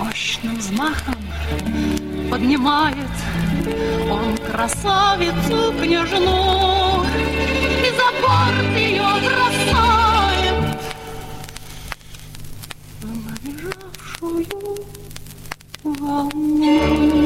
Мощным взмахом поднимает он красавицу княжну и за борт ее бросает в набежавшую волну.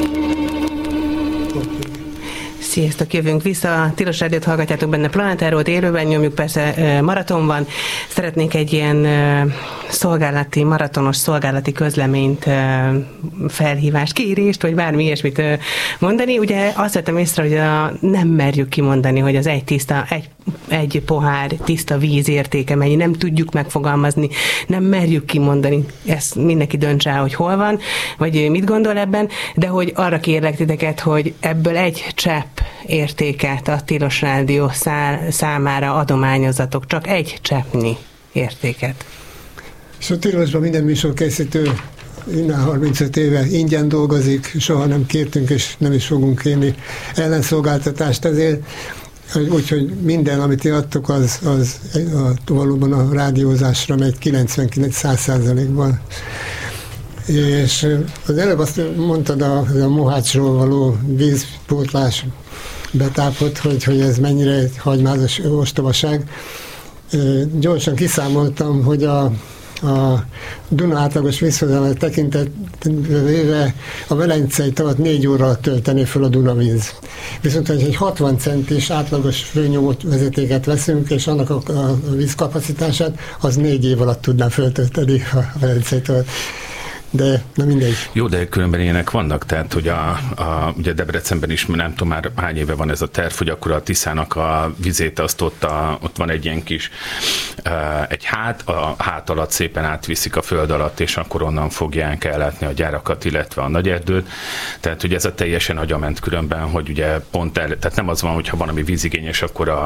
Sziasztok, jövünk vissza. A Tilos Rádiót hallgatjátok, benne Planetárót, élőben nyomjuk, persze maraton van. Szeretnék egy ilyen maratonos szolgálati közleményt, felhívást, kérést, vagy bármi ilyesmit mondani. Ugye azt vettem észre, hogy nem merjük kimondani, hogy az egy pohár tiszta víz értéke mennyi, nem tudjuk megfogalmazni, nem merjük kimondani, ezt mindenki döntse el, hogy hol van, vagy mit gondol ebben, de hogy arra kérlek titeket, hogy ebből egy csepp értéket a Tilos Rádió számára adományozzatok, csak egy cseppnyi értéket. És a Tilosban minden műsorkészítő innen 35 éve ingyen dolgozik, soha nem kértünk, és nem is fogunk kérni ellenszolgáltatást ezért. Úgyhogy minden, amit ti adtok, az valóban a rádiózásra megy 99-100%-ban. És az előbb azt mondtad a Mohácsról való vízpótlás betápot, hogy ez mennyire egy hagymázas ostobaság. Gyorsan kiszámoltam, hogy a Duna átlagos vízhozamat tekintetve a Velencei tavat 4 óra töltené föl a Dunavíz. Viszont, hogy egy 60 centis átlagos főnyomó vezetéket veszünk, és annak a vízkapacitását, az 4 év alatt tudná föltölteni a Velencei tavat. De nem mindegy. Jó, de különben ilyenek vannak, tehát hogy ugye Debrecenben is nem tudom már hány éve van ez a terv, hogy akkor a Tiszának a vizét azt ott van egy ilyen kis a hát alatt szépen átviszik a föld alatt, és akkor onnan fogják ellátni a gyárakat, illetve a nagyerdőt. Tehát ugye ez a teljesen agyament különben, hogy ugye tehát nem az van, hogyha van, ami vízigényes,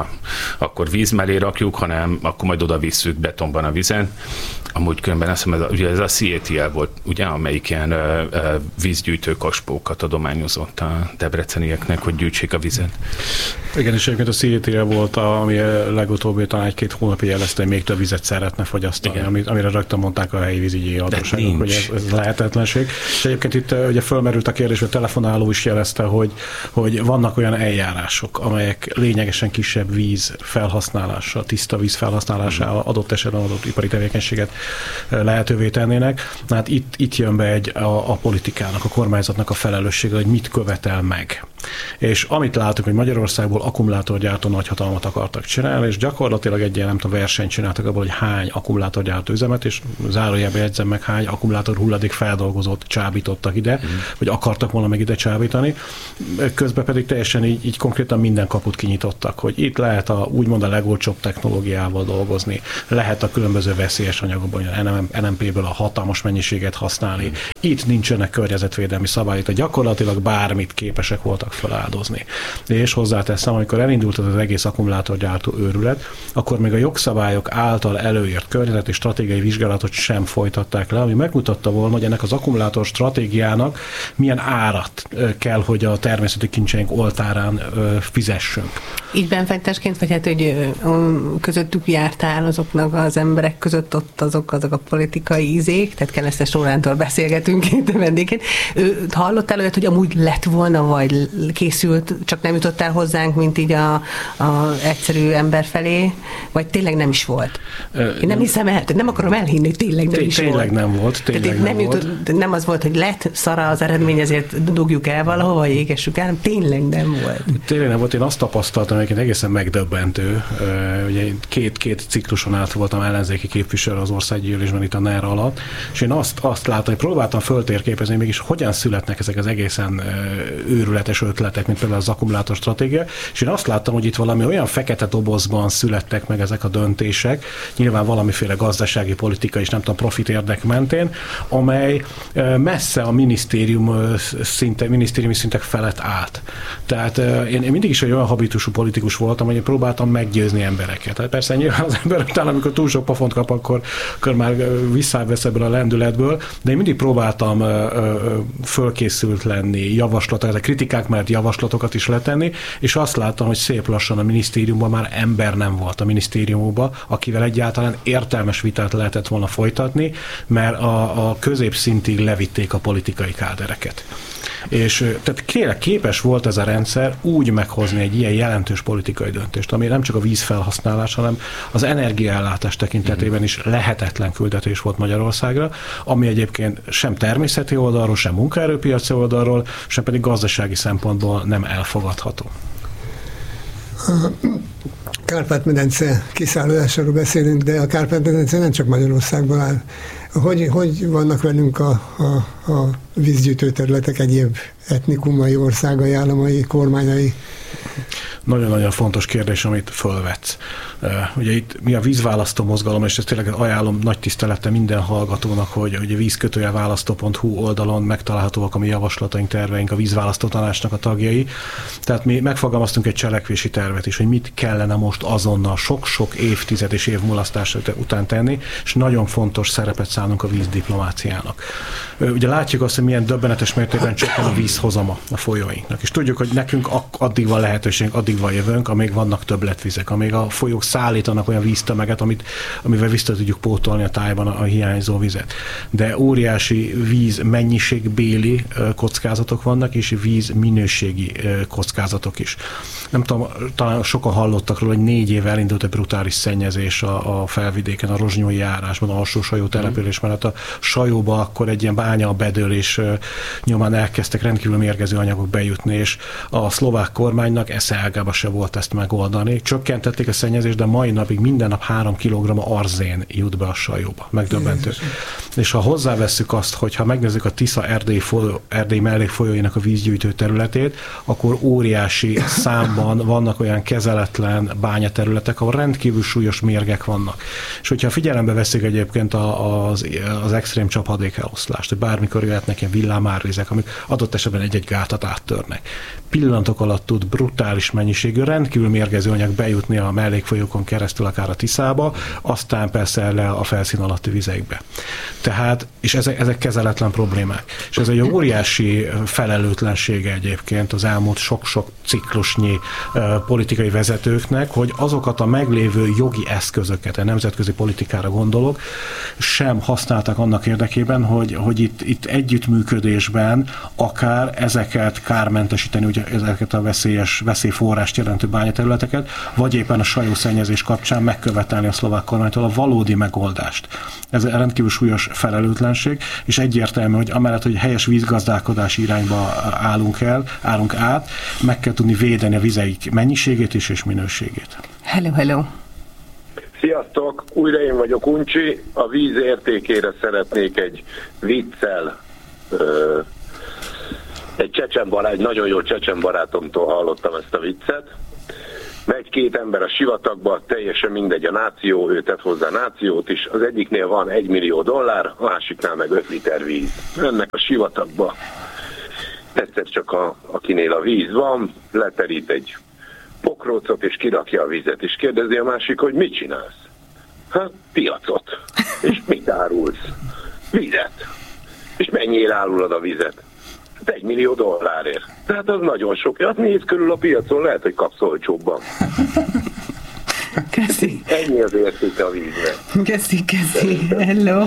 akkor víz mellé rakjuk, hanem akkor majd oda visszük betonban a vizen. Amúgy különben azt hiszem, ugye ez a CATL volt, ugye, amelyik ilyen vízgyűjtő kaspókat adományozott a debrecenieknek, hogy gyűjtsék a vizet. Igen, és egyébként a CATL volt, ami legutóbbi talán 1-2 hónapig jelezte, hogy még több vizet szeretne fogyasztani, amire rögtön mondták a helyi vízügyi hatóságok, hogy ez lehetetlenség. És egyébként itt ugye fölmerült a kérdés, hogy a telefonáló is jelezte, hogy vannak olyan eljárások, amelyek lényegesen kisebb víz felhasználással, tiszta víz felhasználással adott esetben adott ipari tevékenységet lehetővé tennének. Hát itt jön be a politikának, a kormányzatnak a felelőssége, hogy mit követel meg. És amit látunk, hogy Magyarországból akkumulátorgyártó nagyhatalmat akartak csinálni, és gyakorlatilag egy ilyen, nem tudom, versenyt csináltak abból, hogy hány akkumulátorgyártó üzemet, és zárójelbe jegyzem meg, hány akkumulátor hulladék feldolgozót csábítottak ide, vagy akartak volna meg ide csábítani. Közben pedig teljesen így konkrétan minden kaput kinyitottak, hogy itt lehet úgymond a legolcsóbb technológiával dolgozni, lehet a különböző veszélyes anyagokból, NMP-ből a hatalmas mennyiséget használni. Itt nincsenek környezetvédelmi szabályok, gyakorlatilag bármit képesek voltak feláldozni. És hozzáteszem, amikor elindult az egész akkumulátorgyártó őrület, akkor még a jogszabályok által előírt környezet és stratégiai vizsgálatot sem folytatták le, ami megmutatta volna, hogy ennek az akkumulátor stratégiának milyen árat kell, hogy a természeti kincseink oltárán fizessünk. Így benfektesként, vagy hát, hogy közöttük jártál azoknak az emberek között ott azok a politikai ízék, tehát Keresztes Rólántól beszélgetünk itt a vendégként. Ő hallottál olyat, hogy amúgy lett volna, vagy készült, csak nem jutott el hozzánk, mint így a egyszerű ember felé, vagy tényleg nem is volt? Én nem hiszem el, nem akarom elhinni, hogy tényleg nem is volt. Tényleg nem volt. Nem az volt, hogy lett szara az eredmény, ezért dugjuk el valahova, vagy égessük el, tényleg nem volt. Tényleg nem volt. Én azt tapasztaltam, hogy egészen megdöbbentő. Ugye két cikluson át voltam ellenzéki képviselő az országgyűlésben itt a NER alatt, és én azt láttam, hogy próbáltam föltérképezni, mégis hogyan születnek ezek az egészen őrületes ötletek, mint például az akkumulátor stratégia, és én azt láttam, hogy itt valami olyan fekete dobozban születtek meg ezek a döntések, nyilván valamiféle gazdasági, politikai és nem tudom, profit érdek mentén, amely messze a minisztériumi szintek felett állt. Tehát én mindig is egy olyan habitusú politikus voltam, hogy én próbáltam meggyőzni embereket. Tehát persze nyilván az ember után, amikor túl sok pofont kap, akkor már visszavesz ebből a lendületből, De én mindig próbáltam fölkészült lenni, javaslatokat, kritikák mellett javaslatokat is letenni, és azt láttam, hogy szép lassan a minisztériumban már ember nem volt a minisztériumban, akivel egyáltalán értelmes vitát lehetett volna folytatni, mert a középszintig levitték a politikai kádereket. És tehát képes volt ez a rendszer úgy meghozni egy ilyen jelentős politikai döntést, ami nem csak a vízfelhasználás, hanem az energiaellátás tekintetében is lehetetlen küldetés volt Magyarországra, ami egyébként sem természeti oldalról, sem munkaerőpiaci oldalról, sem pedig gazdasági szempontból nem elfogadható. Kárpát-medence kiszállásáról beszélünk, de a Kárpát-medence nem csak Magyarországból áll. Hogy vannak velünk a vízgyűjtő területek egyéb etnikumai, országai, államai, kormányai? Nagyon-nagyon fontos kérdés, amit fölvetsz. Ugye itt mi a vízválasztó mozgalom, és ezt tényleg ajánlom nagy tisztelettel minden hallgatónak, hogy a vízkötőjelválasztó.hu oldalon megtalálhatóak a mi javaslataink, terveink, a vízválasztó tanácsnak a tagjai. Tehát mi megfogalmaztunk egy cselekvési tervet is, hogy mit kellene most azonnal sok-sok évtized és évmulasztás után tenni, és nagyon fontos szerepet szánunk a vízdiplomáciának. Ugye látjuk azt, hogy milyen döbbenetes mértékben csökken a vízhozama a folyóinknak, és tudjuk, hogy nekünk addig van lehetőségünk, addig van jövőnk, amíg vannak többletvizek, amíg a folyók szállítanak olyan víztömeget, amivel vissza tudjuk pótolni a tájban a hiányzó vizet. De óriási víz mennyiségbéli kockázatok vannak, és víz minőségi kockázatok is. Nem tudom, talán sokan hallottak róla, hogy 4 éve elindult egy brutális szennyezés a felvidéken, a Rozsnyói járásban, a alsó sajó település mellett. A sajóba akkor egy ilyen bánya bedőlés nyomán elkezdtek rendkívül mérgező anyagok bejutni, és a szlovák kormánynak ágába se volt ezt megoldani. Csökkentették a szennyezést, de mai napig minden nap 3 kg arzén jut be a sajóba. Megdöbbentő. És ha hozzávesszük azt, hogy ha megnézzük a Tisza erdélyi mellékfolyóinak a vízgyűjtő területét, akkor óriási számban vannak olyan kezeletlen bányaterületek, ahol rendkívül súlyos mérgek vannak. És hogyha figyelembe veszik egyébként az extrém csapadékeloszlást, hogy bármikor jöhetnek ilyen villámárvizek, amik adott esetben egy-egy gátat áttörnek. Pillanatok alatt tud brutális mennyiségű, rendkívül mérgező anyag bejutni a mellékfolyókon keresztül akár a Tiszába, aztán persze le a felszín alatti vizekbe. Tehát, és ezek kezeletlen problémák. És ez egy óriási felelőtlensége egyébként az elmúlt sok-sok ciklusnyi politikai vezetőknek, hogy azokat a meglévő jogi eszközöket, a nemzetközi politikára gondolok, sem használtak annak érdekében, hogy itt együttműködésben akár ezeket kármentesíteni, ugye ezeket a veszélyforrást jelentő bányaterületeket, vagy éppen a sajószennyezés kapcsán megkövetelni a szlovák kormánytól a valódi megoldást. Ez rendkívül súlyos felelőtlenség, és egyértelmű, hogy amellett, hogy helyes vízgazdálkodási irányba állunk át, meg kell tudni védeni a vizeik mennyiségét is és minőségét. Hello. Sziasztok, újra én vagyok, Uncsi. A víz értékére szeretnék egy viccel, egy nagyon jó csecsen barátomtól hallottam ezt a viccet. Megy 2 ember a sivatagba, teljesen mindegy a náció, ő tett hozzá nációt is. Az egyiknél van $1 millió, a másiknál meg 5 liter víz. Mennek a sivatagba. Egyszer csak akinél a víz van, leterít egy pokrócot, és kirakja a vizet, és kérdezi a másik, hogy mit csinálsz? Hát, piacot. És mit árulsz? Vizet. És mennyire árulod a vizet? Hát $1 millió. Tehát az nagyon sok. Hát nézd körül a piacon, lehet, hogy kapsz olcsóbban. Köszi. Ennyi az értéke a víznek. Köszi. Hello.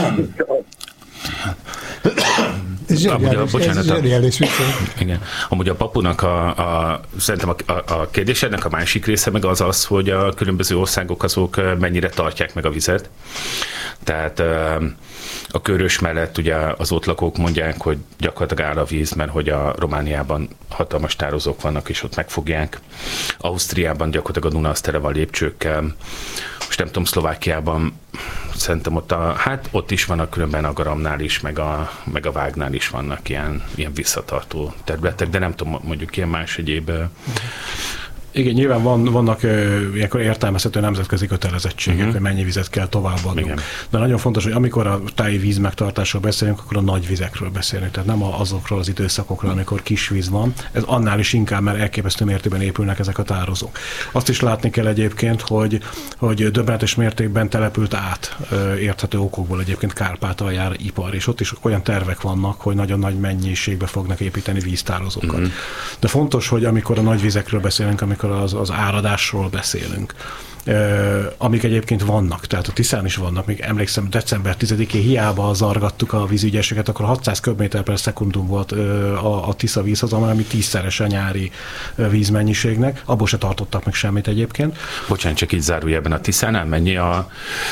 Igen. Amúgy a papunak szerintem a kérdésednek a másik része meg az, hogy a különböző országok azok mennyire tartják meg a vizet. Tehát a Körös mellett ugye az ott lakók mondják, hogy gyakorlatilag áll a víz, mert hogy a Romániában hatalmas tározók vannak, és ott megfogják. Ausztriában gyakorlatilag a Duna az tele van lépcsőkkel. Most nem tudom, Szlovákiában szerintem ott is vannak különben a Garamnál is, meg a Vágnál is vannak ilyen visszatartó területek, de nem tudom, mondjuk ilyen más egyéb Igen, nyilván vannak ilyenkor értelmezhető nemzetközi kötelezettségek, hogy mennyi vizet kell továbbadnunk. Igen. De nagyon fontos, hogy amikor a táji víz megtartásról beszélünk, akkor a nagy vizekről beszélünk. Tehát nem azokról az időszakokról, amikor kis víz van. Ez annál is inkább, mert elképesztő mértékben épülnek ezek a tározók. Azt is látni kell egyébként, hogy döbbenetes mértékben települt át érthető okokból egyébként Kárpátaljára ipar, és ott is olyan tervek vannak, hogy nagyon nagy mennyiségbe fognak építeni víztározókat. De fontos, hogy amikor a nagy vizekről beszélünk, amikor az áradásról beszélünk, amik egyébként vannak, tehát a Tiszán is vannak, még emlékszem, december 10-én hiába zargattuk a vízügyeseket, akkor 600 köbméter/szekundum volt a Tisza vízhoz, ami 10-szeres a nyári vízmennyiségnek, abból se tartottak meg semmit egyébként. Bocsánat, csak így zárójelben a Tiszánál mennyi a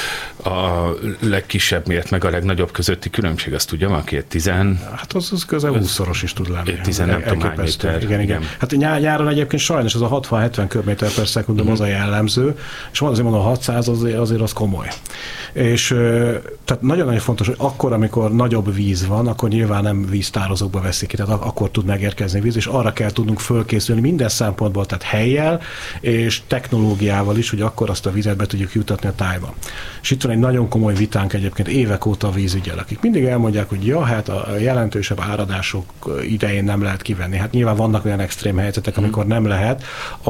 legkisebb mért meg a legnagyobb közötti különbség, azt tudja valaki? 10? Hát az közel 20-szoros is tud lenni. 10 nem tudom hány méter. Igen. Hát nyáron egyébként sajnos az a 60-70 köbméter/szekundum az a jellemző, és van azért mondom, a 600 azért az komoly. És tehát nagyon-nagyon fontos, hogy akkor, amikor nagyobb víz van, akkor nyilván nem víztározókba veszik ki, tehát akkor tud megérkezni víz, és arra kell tudnunk fölkészülni minden szempontból, tehát helyjel és technológiával is, hogy akkor azt a vizet be tudjuk jutatni a tájba. És itt van egy nagyon komoly vitánk egyébként évek óta a vízügyel, akik mindig elmondják, hogy ja, hát a jelentősebb áradások idején nem lehet kivenni. Hát nyilván vannak olyan extrém helyzetek, amikor nem lehet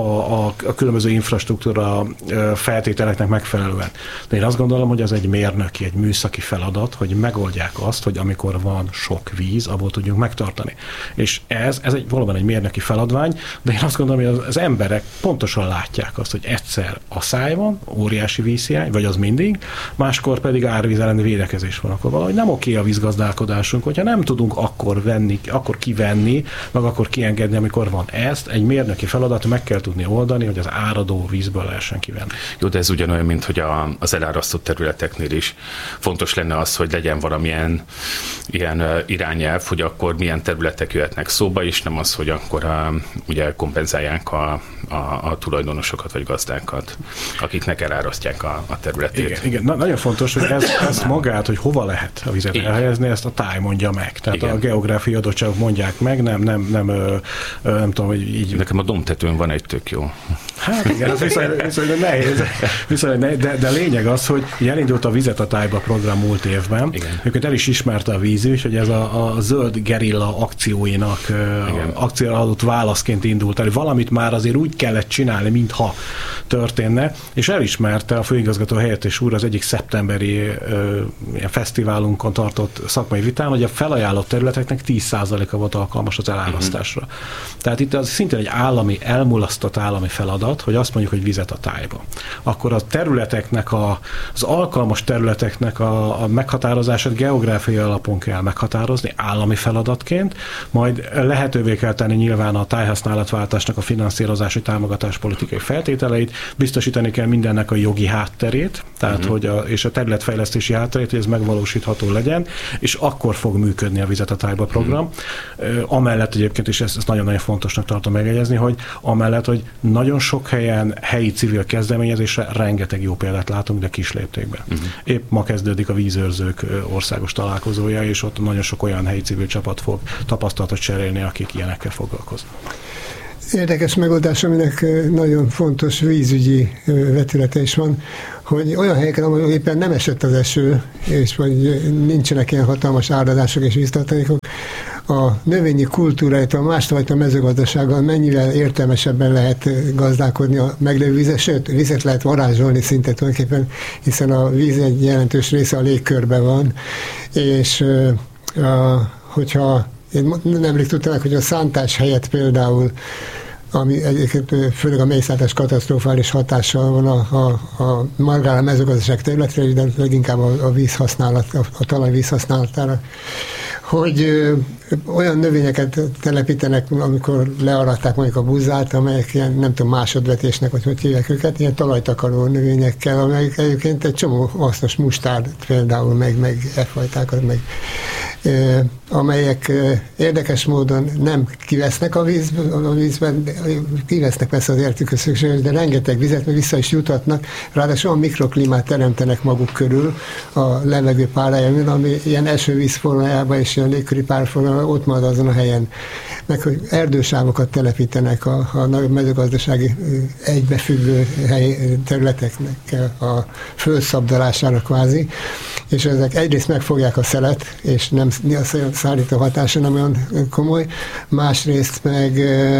a különböző infrastruktúra feltételeknek megfelelően. De én azt gondolom, hogy ez egy mérnöki, egy műszaki feladat, hogy megoldják azt, hogy amikor van sok víz, abból tudjunk megtartani. És ez valóban egy mérnöki feladvány, de én azt gondolom, hogy az emberek pontosan látják azt, hogy egyszer asszály van, óriási vízhiány, vagy az mindig, máskor pedig árvíz elleni védekezés van. Akkor valahogy nem oké a vízgazdálkodásunk, hogyha nem tudunk akkor kivenni, meg akkor kiengedni, amikor van. Ezt egy mérnöki feladat meg kell tudni oldani, hogy az áradó vízből lehessen kivenni. Jó, de ez ugyanolyan, mint hogy az elárasztott területeknél is fontos lenne az, hogy legyen valamilyen ilyen irányelv, hogy akkor milyen területek jöhetnek szóba, és nem az, hogy akkor ugye kompenzálják a tulajdonosokat vagy gazdákat, akiknek elárasztják a területét. Igen. Nagyon fontos, hogy ezt magát, hogy hova lehet a vizet elhelyezni, ezt a táj mondja meg. Tehát igen. A geográfiai adottságok mondják meg, nem tudom, hogy így... Nekem a domtetőn van egy tök jó. Hát igen, ez viszonylag nehéz. De lényeg az, hogy elindult a Vizet a tájba program múlt évben. Őket el is ismerte a vízügy, hogy ez a zöld gerilla akcióinak akcióra adott válaszként indult el. Valamit már azért úgy kellett csinálni, mintha történne, és elismerte a főigazgató helyettes úr az egyik szeptemberi ilyen fesztiválunkon tartott szakmai vitán, hogy a felajánlott területeknek 10%-a volt alkalmas az elárasztásra. Tehát itt az szintén egy elmulasztott állami feladat, hogy azt mondjuk, hogy vizet a tájba. Akkor a területeknek, az alkalmas területeknek a meghatározását geográfiai alapon kell meghatározni, állami feladatként, majd lehetővé kell tenni nyilván a tájhasználatváltásnak a finanszírozási támogatás politikai feltételeit, biztosítani kell mindennek a jogi hátterét, tehát és a területfejlesztési hátterét, hogy ez megvalósítható legyen, és akkor fog működni a Vizet a tájba program. Amellett egyébként, és ezt nagyon-nagyon fontosnak tartom megjegyezni, hogy amellett, hogy nagyon sok helyen helyi civil kezdeményezésre rengeteg jó példát látunk, de kis léptékben. Épp ma kezdődik a vízőrzők országos találkozója, és ott nagyon sok olyan helyi civil csapat fog tapasztalatot cserélni, akik ilyenekkel foglalkoznak. Érdekes megoldás, aminek nagyon fontos vízügyi vetülete is van, hogy olyan helyeken, ahol éppen nem esett az eső, és vagy nincsenek ilyen hatalmas áradások és víztartalékok, a növényi kultúráit, a másfajta mezőgazdasággal mennyivel értelmesebben lehet gazdálkodni a meglévő vizet, sőt, vizet lehet varázsolni szinte tulajdonképpen, hiszen a víz egy jelentős része a légkörben van, és hogyha én nemrég tudtam meg, hogy a szántás helyett például, ami egyébként főleg a mélyszántás katasztrofális hatással van a margál mezőgazdaság területre, de leginkább a vízhasználat, a talaj vízhasználatára, hogy olyan növényeket telepítenek, amikor learatták mondjuk a buzát, amelyek ilyen, nem tudom, másodvetésnek, vagy hogy hívják őket, ilyen talajtakaró növényekkel, amelyek egyébként egy csomó hasznos mustárt például, meg e-fajtákat, meg amelyek érdekes módon nem kivesznek a vízben, kivesznek persze az értükhöz szükséges, de rengeteg vizet meg vissza is jutatnak, ráadásul olyan mikroklimát teremtenek maguk körül a levegő pályáján, ami ilyen esővíz formájában és ilyen légköri párformájában ott marad azon a helyen. Meg hogy erdősávokat telepítenek a nagyobb mezőgazdasági egybefüggő területeknek a fölszabdalására kvázi, és ezek egyrészt megfogják a szelet, és nem a szállító hatása nem olyan komoly, másrészt meg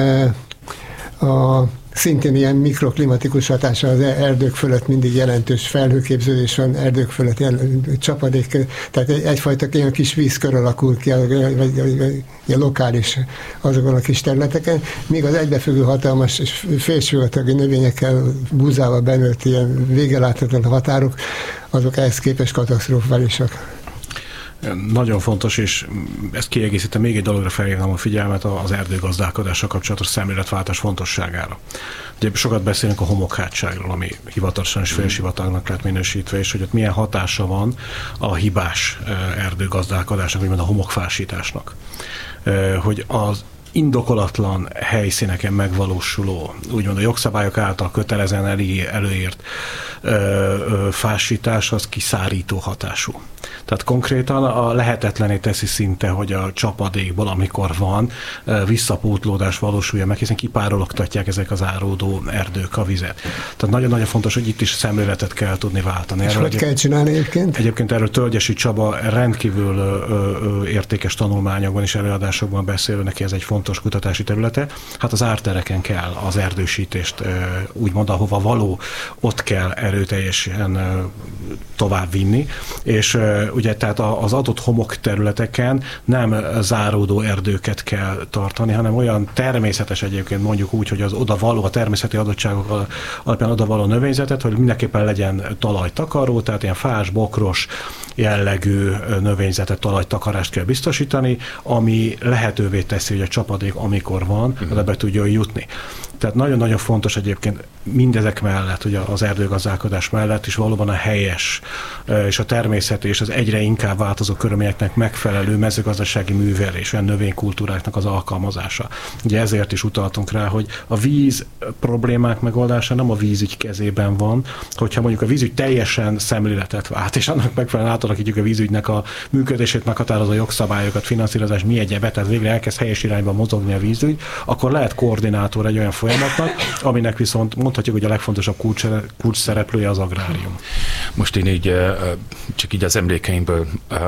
szintén ilyen mikroklimatikus hatása az erdők fölött mindig jelentős felhőképződés van, erdők fölött csapadék, tehát egyfajta ilyen kis vízkör alakul ki, vagy lokális azokon a kis területeken, míg az egybefüggő hatalmas és félsivatagi növényekkel búzával benőtt ilyen végeláthatatlan határok, azok ehhez képest katasztrofálisak. Nagyon fontos, és ezt kiegészítem, még egy dologra felhívnám a figyelmet, az erdőgazdálkodással kapcsolatos szemléletváltás fontosságára. Ugye sokat beszélünk a homokhátságról, ami hivatalosan is félsivatagnak lett minősítve, és hogy ott milyen hatása van a hibás erdőgazdálkodásnak, úgymond a homokfásításnak. Hogy az indokolatlan helyszíneken megvalósuló, úgymond a jogszabályok által kötelezen előírt fásítás az kiszárító hatású. Tehát konkrétan a lehetetlené teszi szinte, hogy a csapadékból, amikor van, visszapótlódás valósulja meg, hiszen kipárologtatják ezek az áródó erdők a vizet. Tehát nagyon-nagyon fontos, hogy itt is szemléletet kell tudni váltani. És hogy kell csinálni egyébként? Egyébként erről Tölgyesi Csaba rendkívül értékes tanulmányokban és előadásokban beszél, neki ez egy fontos kutatási területe. Hát az ártereken kell az erdősítést úgymond, ahova való, ott kell erőteljesen tovább vinni, és ugye tehát az adott homok területeken nem záródó erdőket kell tartani, hanem olyan természetes egyébként mondjuk úgy, hogy az odavaló, a természeti adottságok alapján odavaló növényzetet, hogy mindenképpen legyen talajtakaró, tehát ilyen fás, bokros jellegű növényzetet, talajtakarást kell biztosítani, ami lehetővé teszi, hogy a csapadék amikor van, oda be tudjon jutni. Tehát nagyon-nagyon fontos egyébként mindezek mellett, ugye az erdőgazdálkodás mellett is valóban a helyes és a természeti és az egyre inkább változó körülményeknek megfelelő mezőgazdasági művelés, olyan növénykultúráknak az alkalmazása. Ugye ezért is utaltunk rá, hogy a víz problémák megoldása nem a vízügy kezében van, hogyha mondjuk a vízügy teljesen szemléletet vált, és annak megfelelően átalakítjuk a vízügynek a működését meghatározó jogszabályokat, finanszírozás, mi egyebet, tehát végre elkezd helyes irányba mozogni a vízügy, akkor lehet koordinátor egy olyan folyamatnak, aminek viszont mondhatjuk, hogy a legfontosabb kulcs szereplője az agrárium. Most én így csak így az emlékeimből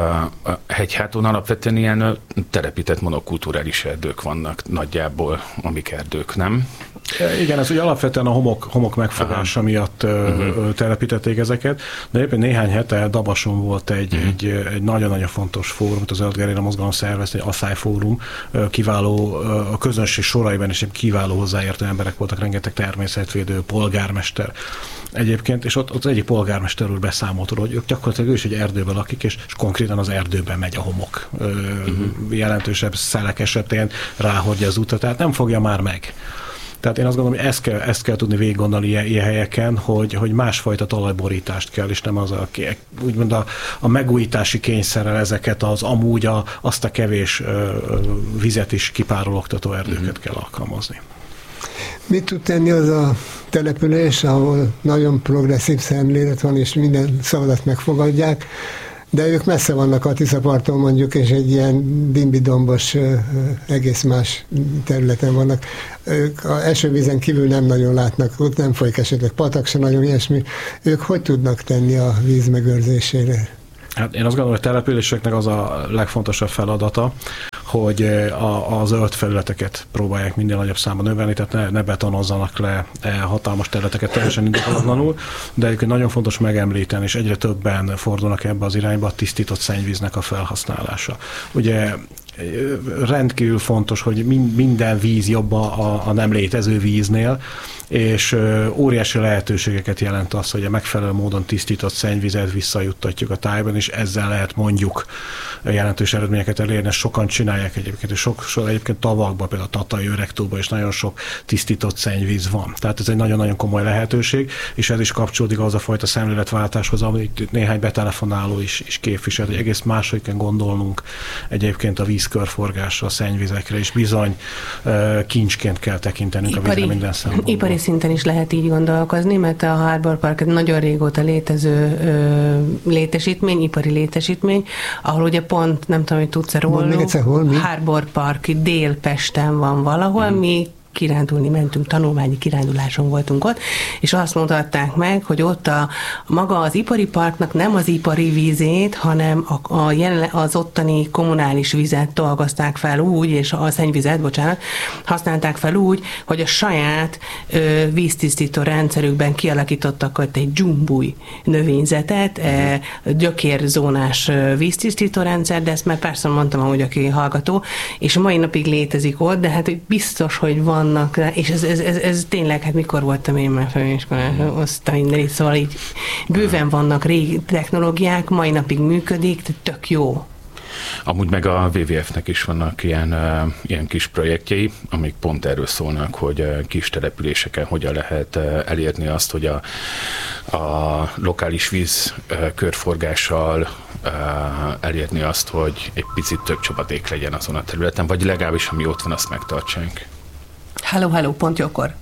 hegyháton alapvetően ilyen telepített monokulturális erdők vannak nagyjából, amik erdők, nem? Igen, ez ugye alapvetően a homok megfogása miatt telepítették ezeket, de éppen néhány hete Dabason volt egy nagyon-nagyon fontos fórum, az Zöld Gerilla Mozgalom szervezte, egy Asszály Fórum, kiváló, a közönség soraiban is kiváló hozzáértő emberek voltak, rengeteg természetvédő, polgármester egyébként, és ott az egyik polgármester úr beszámolt, hogy ők gyakorlatilag ő is egy erdőben lakik, és konkrétan az erdőben megy a homok. Jelentősebb szelek esetén ráhordja az utat, tehát nem fogja már meg. Tehát én azt gondolom, hogy ezt kell tudni végig gondolni ilyen helyeken, hogy másfajta talajborítást kell, és nem az úgymond a megújítási kényszerrel ezeket azt a kevés vizet is kipárologtató erdőket kell alkalmazni. Mit tud tenni az a település, ahol nagyon progresszív szemlélet van, és minden szavadat megfogadják, de ők messze vannak a Tiszaparttól mondjuk, és egy ilyen dimbidombos, egész más területen vannak. Ők az esővízen kívül nem nagyon látnak, ott nem folyik esetleg patak, se nagyon ilyesmi. Ők hogy tudnak tenni a víz megőrzésére? Hát én azt gondolom, hogy a településeknek az a legfontosabb feladata, hogy a zöld felületeket próbálják minden nagyobb számban növelni, tehát ne betonozzanak le hatalmas területeket teljesen indokolatlanul, de egyébként nagyon fontos megemlíteni, és egyre többen fordulnak ebbe az irányba, a tisztított szennyvíznek a felhasználása. Ugye rendkívül fontos, hogy minden víz jobb a nem létező víznél, és óriási lehetőségeket jelent az, hogy a megfelelő módon tisztított szennyvizet visszajuttatjuk a tájban, és ezzel lehet mondjuk jelentős eredményeket elérni. Sokan csinálják egyébként, és sok egyébként tavakban, például a Tatai Öregtóban is nagyon sok tisztított szennyvíz van. Tehát ez egy nagyon-nagyon komoly lehetőség, és ez is kapcsolódik az a fajta szemléletváltáshoz, amit néhány betelefonáló is képvisel, hogy egész máshogy kell gondolnunk egyébként a vízkörforgásra, a szennyvizekre, és bizony kincsként kell tekintenünk a vízre minden szempontból. Ipari szinten is lehet így gondolkozni, mert a Harbor Park egy nagyon régóta létező létesítmény, ipari létesítmény, ahol ugye pont, nem tudom, hogy tudsz-e róla, Harbor Park Dél-Pesten van valahol, mi kirándulni mentünk, tanulmányi kiránduláson voltunk ott, és azt mutatták meg, hogy ott maga az ipari parknak nem az ipari vízét, hanem az ottani kommunális vizet dolgozták fel úgy, és a szennyvizet, használták fel úgy, hogy a saját víztisztító rendszerükben kialakítottak ott egy dzsumbúj növényzetet, gyökérzónás víztisztító rendszer, de ezt már persze mondtam, ahogy aki hallgató, és mai napig létezik ott, de hát biztos, hogy vannak, és ez tényleg, hát mikor voltam én már főiskolás osztály, szóval így bőven vannak régi technológiák, mai napig működik, tök jó. Amúgy meg a WWF-nek is vannak ilyen kis projektjei, amik pont erről szólnak, hogy kis településeken hogyan lehet elérni azt, hogy a lokális víz körforgással elérni azt, hogy egy picit több csapadék legyen azon a területen, vagy legalábbis ami ott van, azt megtartsánk. Hello, pont jókor.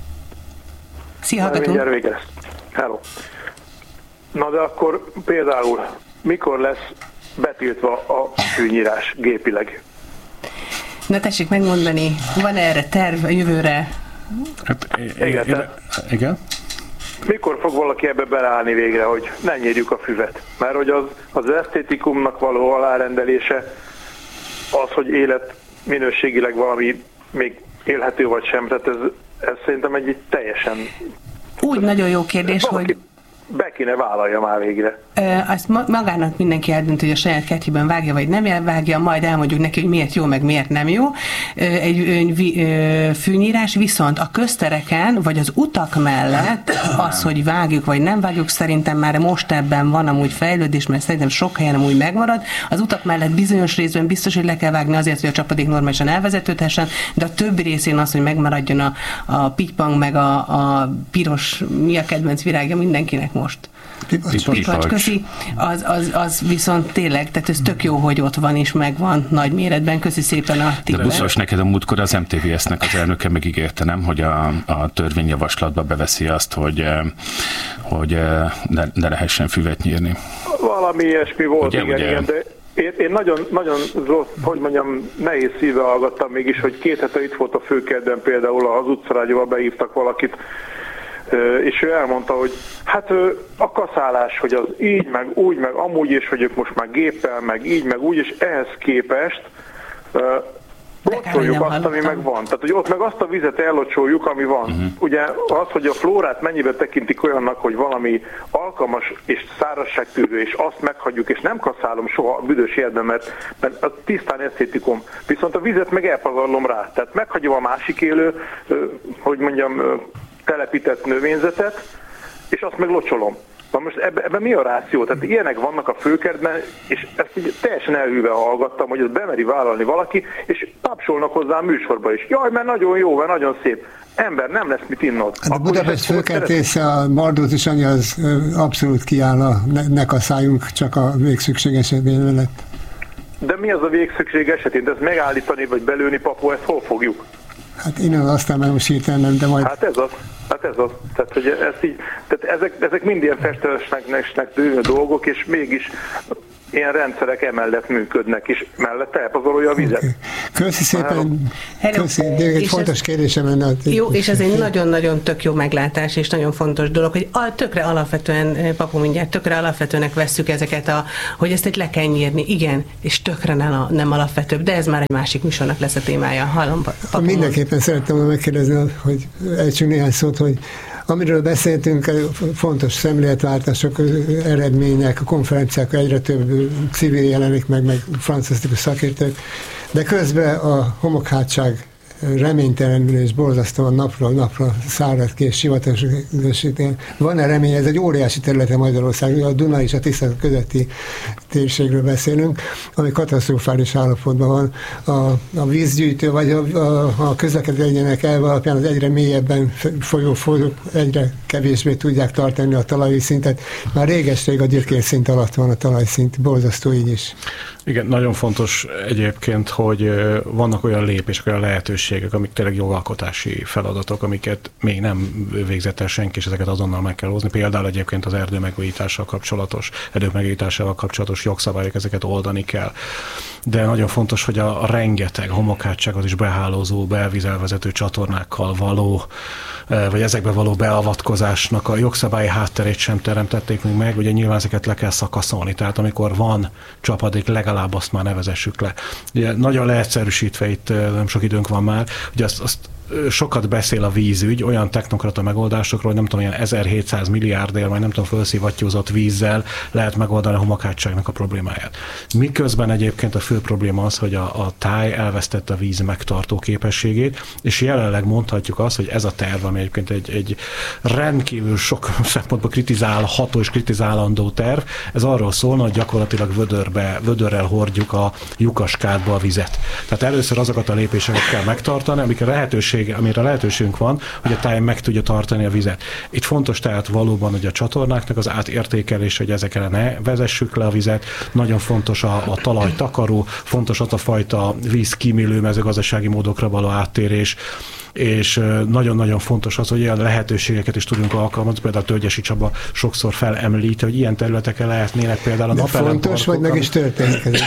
Szia, hallgatunk. Hello. Na de akkor például mikor lesz betiltva a fűnyírás gépileg? Na tessék megmondani, van erre terv a jövőre? Hát, igen. Mikor fog valaki ebbe beleállni végre, hogy ne nyírjuk a füvet? Mert hogy az esztétikumnak való alárendelése, az, hogy életminőségileg valami még élhető vagy sem, tehát ez szerintem egy teljesen... Úgy nagyon jó kérdés, hogy... Be kéne vállalja már végre. Azt magának mindenki eldönt, hogy a saját kertjében vágja, vagy nem vágja, majd elmondjuk neki, hogy miért jó, meg miért nem jó. Egy fűnyírás, viszont a köztereken, vagy az utak mellett az, hogy vágjuk, vagy nem vágjuk, szerintem már most ebben van amúgy fejlődés, mert szerintem sok helyen amúgy megmarad. Az utak mellett bizonyos részben biztos, hogy le kell vágni azért, hogy a csapadék normálisan elvezetődhessen, de a többi részén az, hogy megmaradjon a pittypang, meg a piros, mi a kedvenc virágja mindenkinek most. Pipacs, köszi. Az viszont tényleg, tehát ez tök jó, hogy ott van és megvan nagy méretben. Köszi szépen a tippet. De buszos neked a múltkor az MTVS-nek az elnöke megígérte, nem? Hogy a törvényjavaslatba beveszi azt, hogy ne lehessen füvet nyírni. Valami ilyesmi volt, ugye? Igen, de én nagyon, hogy mondjam, nehéz szívvel hallgattam mégis, hogy 2 hete itt volt a Főkertben például az utcarádióval behívtak valakit, és ő elmondta, hogy hát a kaszálás, hogy az így, meg úgy, meg amúgy, és hogy ők most már géppel, meg így, meg úgy, és ehhez képest locsoljuk azt, ami meg van. Tehát, hogy ott meg azt a vizet ellocsoljuk, ami van. Ugye az, hogy a flórát mennyibe tekintik olyannak, hogy valami alkalmas és szárazságtűrő, és azt meghagyjuk, és nem kaszálom soha a büdös életben, mert az tisztán esztétikum. Viszont a vizet meg elpazarlom rá. Tehát meghagyom a másik élő, hogy mondjam, telepített növényzetet, és azt meg locsolom. Na most ebben mi a ráció? Tehát ilyenek vannak a Főkertben, és ezt így teljesen elhűve hallgattam, hogy ezt bemeri vállalni valaki, és tapsolnak hozzá a műsorba is. Jaj, mert nagyon jó, mert nagyon szép. Ember, nem lesz mit innod. A Budapest Főkert része, a Mardóti Sanyi az abszolút kiáll, ne kaszáljunk csak a végszükség esetén mellett. De mi az a végszükség esetén? De ezt megállítani, vagy belőni, papu, ezt hol fogjuk? Hát innen aztán meg most hirtelen nem, de majd... Hát ez az. Tehát, hogy ezt így, tehát ezek mind ilyen festősnek tűnő dolgok, és mégis ilyen rendszerek emellett működnek, és mellett elpazarolja a vizet. Okay. Köszi szépen. Köszi. Egy fontos kérdésem lenne. Jó, és ez egy nagyon-nagyon tök jó meglátás, és nagyon fontos dolog, hogy tökre alapvetően, papu mindjárt, tökre alapvetőnek vesszük ezeket, hogy ezt egy le kell nyírni. Igen, és tökre nem alapvetőbb, de ez már egy másik műsornak lesz a témája. Hallom, papu. Mindenképpen szerettem volna megkérdezni, hogy ejtsünk néhány szót, hogy Amiről beszéltünk, fontos szemléletváltások, eredmények, a konferenciák, egyre több civil jelenik meg fantasztikus szakértők, de közben a homokhátság reménytelenül és borzasztóan napról napra szárad ki és sivatagosítén. Van-e remény? Ez egy óriási területe Magyarország, a Duna és a Tisza közötti térségről beszélünk, ami katasztrofális állapotban van. A vízgyűjtő, vagy a közlekedésnek elve alapján az egyre mélyebben folyó egyre kevésbé tudják tartani a talajvízszintet. Már réges-rég a gyökérszint alatt van a talajszint, borzasztó így is. Igen, nagyon fontos egyébként, hogy vannak olyan lépések, olyan lehetőségek, amik tényleg jogalkotási feladatok, amiket még nem végzett el senki, és ezeket azonnal meg kell hozni. Például egyébként az erdők megújításával kapcsolatos jogszabályok, ezeket oldani kell. De nagyon fontos, hogy a rengeteg homokhátságot is behálózó, belvízelvezető csatornákkal való, vagy ezekbe való beavatkozásnak a jogszabályi hátterét sem teremtették még meg, ugye nyilván ezeket le kell szakaszolni, tehát amikor van csapadék, legalább azt már nevezessük le. Ugye nagyon leegyszerűsítve, itt nem sok időnk van már, ugye azt sokat beszél a vízügy, olyan technokrata megoldásokról, hogy nem tudom, ilyen 1700 milliárdért, vagy nem tudom, fölszívattyúzott vízzel lehet megoldani a homokhátságnak a problémáját. Miközben egyébként a fő probléma az, hogy a táj elvesztette a víz megtartó képességét, és jelenleg mondhatjuk azt, hogy ez a terv, ami egyébként egy rendkívül sok szempontból kritizálható és kritizálandó terv, ez arról szólna, hogy gyakorlatilag vödörrel hordjuk a lyukaskádba a vizet. Tehát először azokat a lépéseket kell megtartani, amire lehetőségünk van, hogy a táj meg tudja tartani a vizet. Itt fontos tehát valóban, hogy a csatornáknak az átértékelés, hogy ezekre ne vezessük le a vizet. Nagyon fontos a talajtakaró, fontos az a fajta vízkímélő mezőgazdasági módokra való áttérés, és nagyon-nagyon fontos az, hogy olyan lehetőségeket is tudunk alkalmazni, például Tölgyesi Csaba sokszor felemlíti, hogy ilyen területeken lehetnének például a napelemparkok. Fontos, vagy meg is történik ez?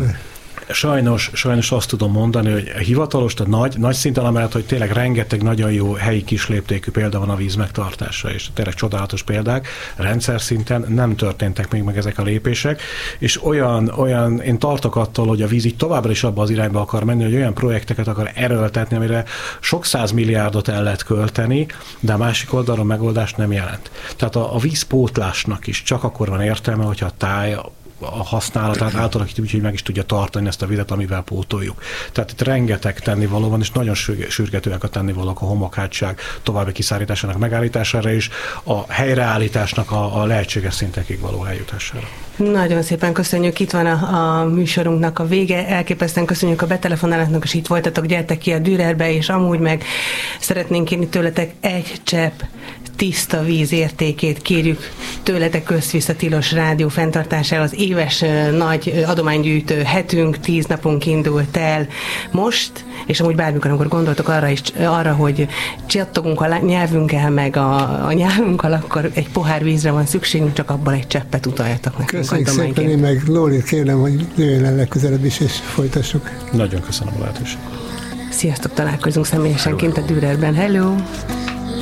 Sajnos azt tudom mondani, hogy hivatalos, tehát nagy szinten amellett, hogy tényleg rengeteg nagyon jó helyi kisléptékű példa van a víz megtartásra, és tényleg csodálatos példák, rendszer szinten nem történtek még meg ezek a lépések, és olyan én tartok attól, hogy a víz így továbbra is abba az irányba akar menni, hogy olyan projekteket akar erőltetni, amire sok 100 milliárdot el lehet költeni, de a másik oldalon megoldást nem jelent. Tehát a vízpótlásnak is csak akkor van értelme, hogyha a táj a használatát átalakítjuk, úgyhogy meg is tudja tartani ezt a vizet, amivel pótoljuk. Tehát itt rengeteg tennivaló van, és nagyon sürgetőek a tennivalók a homokhátság további kiszállításának megállítására, és a helyreállításnak a lehetséges szintekig való eljutására. Nagyon szépen köszönjük, itt van a műsorunknak a vége, elképesztően köszönjük a betelefonálásnak, és itt voltatok, gyertek ki a Dürerbe, és amúgy meg szeretnénk kérni tőletek egy csepp tiszta víz értékét kérjük tőletek Közt-Tisza Tilos Rádió fenntartására. Az éves nagy adománygyűjtő hetünk 10 napunk indult el most, és amúgy bármikor, amikor gondoltok arra, hogy csattogunk a nyelvünkkel, meg a nyelvünkkal, akkor egy pohár vízre van szükségünk, csak abból egy cseppet utaljatok nekünk. Köszönjük szépen, én meg Lórit kérem, hogy jöjjön el legközelebb is, és folytassuk. Nagyon köszönöm a lehetőséget. Sziasztok, találkozunk személyesen kint a Dürerben. Hello!